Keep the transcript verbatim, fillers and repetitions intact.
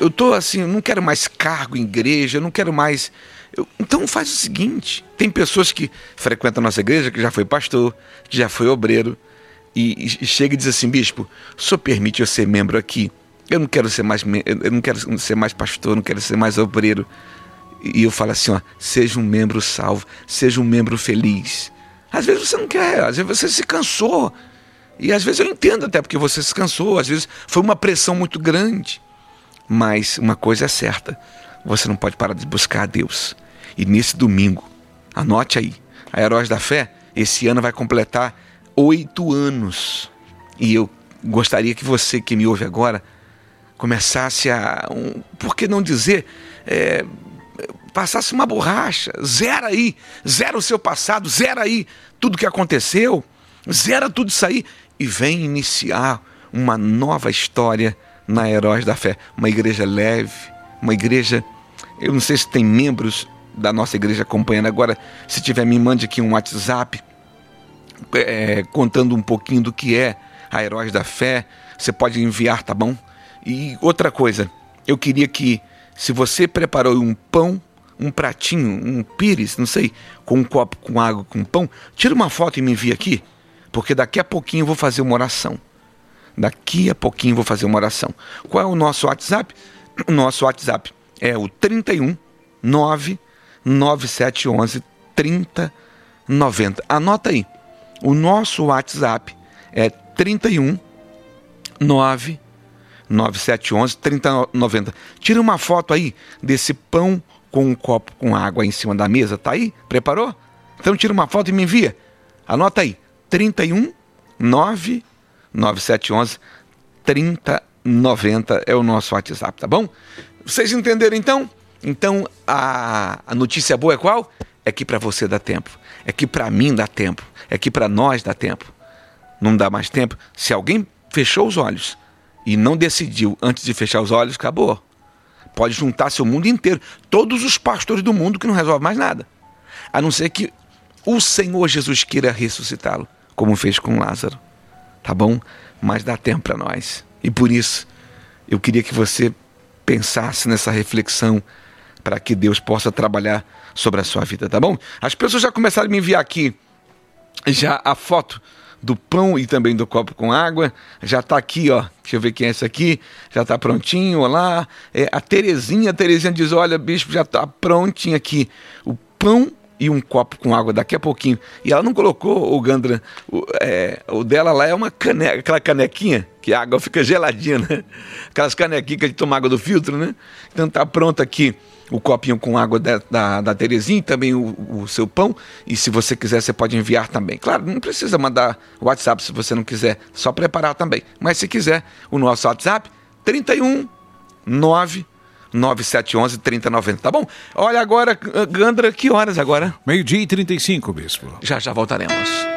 eu tô assim, eu não quero mais cargo em igreja, eu não quero mais... Eu... Então faz o seguinte, tem pessoas que frequentam a nossa igreja, que já foi pastor, que já foi obreiro, e, e chega e diz assim, bispo, o senhor permite eu ser membro aqui? Eu não quero ser mais, eu não quero ser mais pastor, eu não quero ser mais obreiro. E eu falo assim, ó, seja um membro salvo, seja um membro feliz. Às vezes você não quer, às vezes você se cansou. E às vezes eu entendo até porque você se cansou, às vezes foi uma pressão muito grande. Mas uma coisa é certa, você não pode parar de buscar a Deus. E nesse domingo, anote aí, a Heróis da Fé, esse ano vai completar oito anos. E eu gostaria que você que me ouve agora, começasse a, um, por que não dizer... É, passasse uma borracha, zera aí, zera o seu passado, zera aí tudo que aconteceu, zera tudo isso aí e vem iniciar uma nova história na Heróis da Fé. Uma igreja leve, uma igreja, eu não sei se tem membros da nossa igreja acompanhando agora, se tiver me mande aqui um WhatsApp é, contando um pouquinho do que é a Heróis da Fé, você pode enviar, tá bom? E outra coisa, eu queria que se você preparou um pão, um pratinho, um pires, não sei, com um copo com água, com pão, tira uma foto e me envia aqui, porque daqui a pouquinho eu vou fazer uma oração. Daqui a pouquinho eu vou fazer uma oração. Qual é o nosso WhatsApp? O nosso WhatsApp é o trinta e um, nove, nove sete um um, trinta, noventa. Anota aí. O nosso WhatsApp é trinta e um, nove, nove sete um um, trinta, noventa. Tira uma foto aí desse pão com um copo com água em cima da mesa, tá aí? Preparou? Então tira uma foto e me envia. Anota aí, trinta e um, nove, nove sete um um, trinta, noventa é o nosso WhatsApp, tá bom? Vocês entenderam então? Então a, a notícia boa é qual? É que para você dá tempo, é que para mim dá tempo, é que para nós dá tempo. Não dá mais tempo? Se alguém fechou os olhos e não decidiu antes de fechar os olhos, acabou. Pode juntar seu mundo inteiro, todos os pastores do mundo que não resolvem mais nada. A não ser que o Senhor Jesus queira ressuscitá-lo, como fez com Lázaro. Tá bom? Mas dá tempo para nós. E por isso, eu queria que você pensasse nessa reflexão para que Deus possa trabalhar sobre a sua vida, tá bom? As pessoas já começaram a me enviar aqui já a foto do pão e também do copo com água, já está aqui, ó, deixa eu ver quem é esse aqui, já está prontinho, olá, é, a Terezinha, a Terezinha diz, olha, bispo, já está prontinho aqui, o pão e um copo com água daqui a pouquinho, e ela não colocou, o Gandra, o, é, o dela lá é uma caneca, aquela canequinha, que a água fica geladinha, né, aquelas canequinhas de tomar água do filtro, né, então está pronto aqui, o copinho com água da, da, da Terezinha, também o, o seu pão, e se você quiser você pode enviar também. Claro, não precisa mandar o WhatsApp se você não quiser, só preparar também. Mas se quiser, o nosso WhatsApp, trinta e um, nove, nove sete um um, trinta, noventa, tá bom? Olha agora, Gandra, que horas agora? meio-dia e trinta e cinco, bispo. Já já voltaremos.